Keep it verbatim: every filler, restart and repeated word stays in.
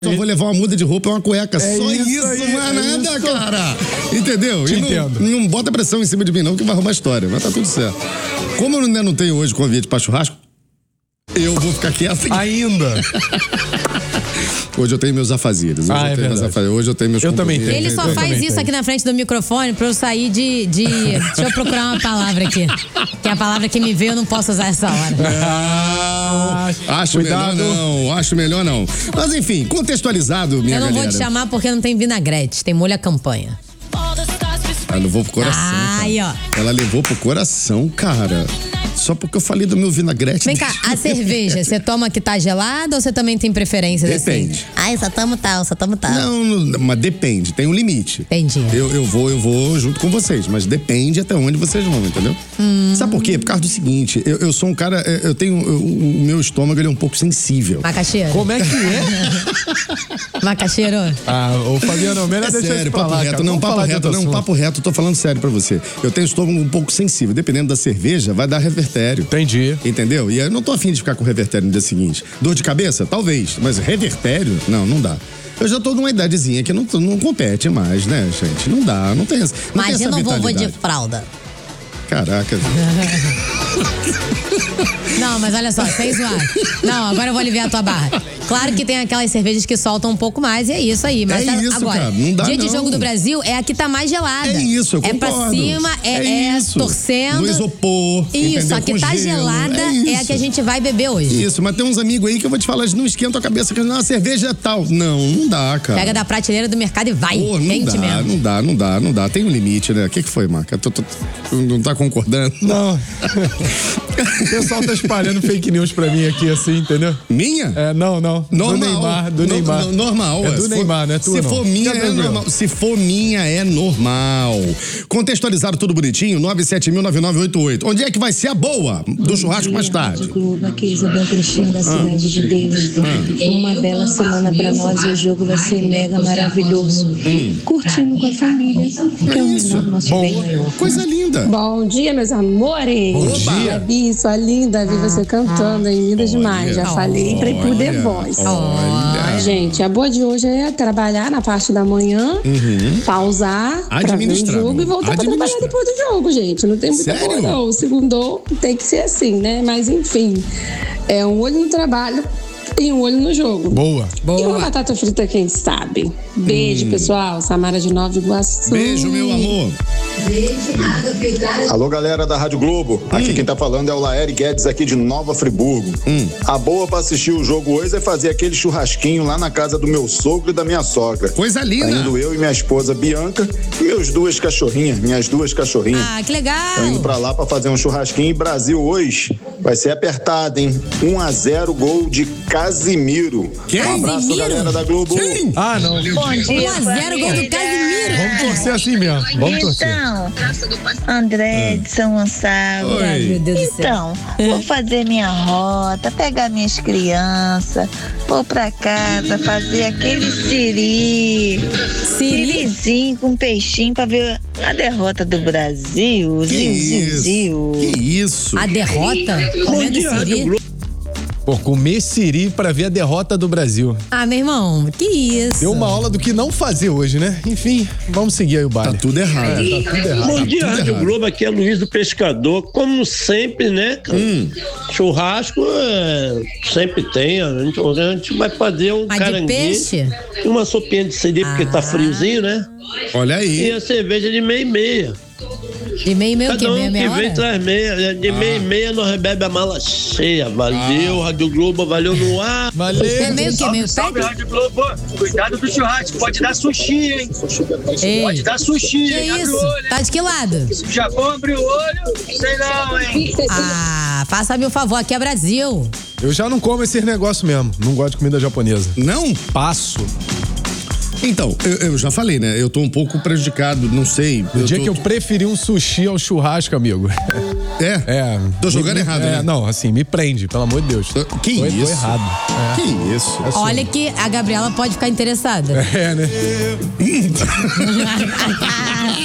Só vou levar uma muda de roupa e uma cueca. É Só isso, isso, aí, não é, é nada, isso. cara. Entendeu? Te E não, entendo. não bota pressão em cima de mim, não, que vai arrumar história. Mas tá tudo certo. Como eu ainda não tenho hoje convite pra churrasco, eu vou ficar quieto aqui. Ainda. Hoje eu tenho meus afazeres. Hoje, Ah, eu, é tenho meus verdade. afazeres. Hoje eu tenho meus Eu também compromissos. tenho. Ele só Eu faz também isso tenho. aqui na frente do microfone pra eu sair de, de... Deixa eu procurar uma palavra aqui. Que é a palavra que me veio, eu não posso usar essa hora. Ah, acho Cuidado. melhor não, acho melhor não. Mas enfim, contextualizado, minha Eu não galera. vou te chamar porque não tem vinagrete, tem molho à campanha. Ela levou pro coração, Ai, cara. ó. Ela levou pro coração, cara. Só porque eu falei do meu vinagrete. Vem cá, a cerveja, você toma que tá gelada ou você também tem preferências assim? Depende. Ai, só tomo tal, só tomo tal. Não, não, mas depende, tem um limite. Entendi. Eu, eu vou, eu vou junto com vocês, mas depende até onde vocês vão, entendeu? Hum. Sabe por quê? Por causa do seguinte, eu, eu sou um cara, eu eu tenho, eu- o meu estômago ele é um pouco sensível. Macaxeira. Como é que é? Macaxeiro. Ah, ô Fabiano, melhor É deixar isso sério, pra papo lá, reto, cara. não, Vamos papo falar de reto, outro não, assunto. papo reto, tô falando sério pra você. Eu tenho estômago um pouco sensível, dependendo da cerveja, vai dar revertério. Entendi. Entendeu? E eu não tô afim de ficar com revertério no dia seguinte. Dor de cabeça? Talvez. Mas revertério? Não, não dá. Eu já tô numa idadezinha que não, não compete mais, né, gente? Não dá, não tem, essa- não tem essa Imagina um vovô de vitalidade. fralda. Caraca, Não, mas olha só, sem zoar. Não, agora eu vou aliviar a tua barra. Claro que tem aquelas cervejas que soltam um pouco mais e é isso aí. Mas É tá- isso, agora, cara, não dá, dia de não. jogo do Brasil é a que tá mais gelada. É isso, eu É concordo. pra cima, é, é isso. torcendo. No isopor, Isso, entendeu? a que Com tá gelo, gelada é é, a isso. que a gente vai beber hoje. Isso, mas tem uns amigos aí que eu vou te falar, eles não esquentam a cabeça, que não, a cerveja é tal. Não, não dá, cara. Pega da prateleira do mercado e vai. Pô, não quente dá, mesmo. não dá, não dá, não dá. Tem um limite, né? O que que foi, Marca? Tu, tu, tu não tá concordando? Não. O pessoal tá espalhando fake news pra mim aqui, assim, entendeu? Minha? É, não, não. Normal. Do Neymar, do No- Neymar. no- normal. É do Se for- Neymar, não é tua, Se não. for minha, Fica é tranquilo. normal. Se for minha, é normal. Contextualizado tudo bonitinho, nove sete mil, nove nove oito oito. Onde é que vai ser a boa do churrasco mais tarde? Globo, aqui Isabel Cristina da Cidade de Deus. Uma bela semana para nós e o jogo vai ser mega maravilhoso. Curtindo com a família. Que é o melhor nosso bem maior. Coisa linda. Bom dia, meus amores. Bom dia. Gabi, sua linda, vi você cantando aí, linda demais. Já falei pra ir por The Olha, Voice. olha. Gente, a boa de hoje é trabalhar na parte da manhã, pausar pra ver o Administrar, jogo e voltar pra administrar. trabalhar depois do jogo, gente. Não tem muita Sério? boa, não. O segundo tem que ser assim, né? Mas enfim, é um olho no trabalho e um olho no jogo. Boa. E uma batata frita, quem sabe? Beijo, pessoal. Samara de Nova Iguaçu. Beijo, meu amor. Alô, galera da Rádio Globo. Aqui quem tá falando é o Laeri Guedes, aqui de Nova Friburgo. A boa pra assistir o jogo hoje é fazer aquele churrasquinho lá na casa do meu sogro e da minha sogra. Coisa Tá linda. indo eu e minha esposa Bianca e meus duas cachorrinhas, minhas duas cachorrinhas. Ah, que legal. Tô indo pra lá pra fazer um churrasquinho. E Brasil hoje vai ser apertado, hein? um a zero gol de Casimiro. Quem? Um abraço, Casimiro? galera da Globo. Quem? Ah, não. um a zero gol do Casimiro. Vamos torcer assim mesmo. Vamos torcer. Então, André de São Gonçalo. Oi. Ai, meu Deus do céu. Então, vou fazer minha rota, pegar minhas crianças, vou pra casa fazer aquele siri, Siri? sirizinho com peixinho pra ver a derrota do Brasil. Que Ziu, ziu, isso? ziu. Que isso? A derrota? Comendo siri? Pô, comer siri pra ver a derrota do Brasil. Ah, meu irmão, que isso? Deu uma aula do que não fazer hoje, né? Enfim, vamos seguir aí o Tá baile. tudo errado. Tá tudo errado. Bom dia, tudo Rádio errado. Globo, aqui é Luiz do Pescador. Como sempre, né, cara? Hum. Churrasco é, sempre tem. A gente, a gente vai fazer um Mas de caranguejo peixe? e uma sopinha de siri, porque tá friozinho, né? Olha E aí. a cerveja de meia e meia. De meio e meio o quê? Cada Meia, um meia que vem hora? traz meia. De meia e meia nós bebe a mala cheia. Valeu, Rádio Globo, valeu no ar. Valeu. É meio o quê? Meio Salve, pé? Rádio Globo. Cuidado do churrasco. Pode dar sushi, hein? Ei, Pode dar sushi, que hein? Abre isso? o olho, hein? Tá de que lado? Se já for abrir o olho, sei não, hein? Ah, faça-me o favor, aqui é Brasil. Eu já não como esses negócios mesmo. Não gosto de comida japonesa. Não? Passo. Então, eu, eu já falei, né? Eu tô um pouco prejudicado, não sei. No dia tô- que eu preferi um sushi ao churrasco, amigo. É? É. Tô jogando me, errado, é, né? Não, assim, me prende, pelo amor de Deus. Que tô, isso? Tô errado. É. Que isso? Olha que a Gabriela pode ficar interessada. É, né?